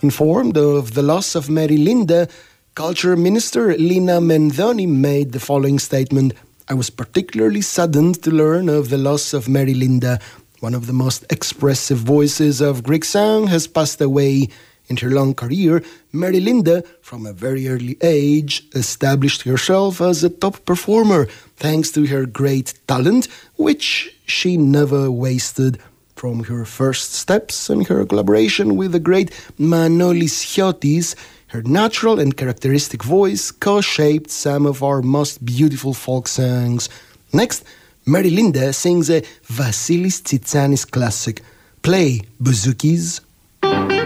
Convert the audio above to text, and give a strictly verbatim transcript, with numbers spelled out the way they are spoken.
Informed of the loss of Mary Linda, Culture Minister Lina Mendoni made the following statement: "I was particularly saddened to learn of the loss of Mary Linda. One of the most expressive voices of Greek song has passed away. In her long career, Mary Linda, from a very early age, established herself as a top performer, thanks to her great talent, which she never wasted. From her first steps and her collaboration with the great Manolis Chiotis, her natural and characteristic voice co-shaped some of our most beautiful folk songs." Next, Mary Linda sings a Vasilis Tsitsanis classic, "Play, Bouzouki's."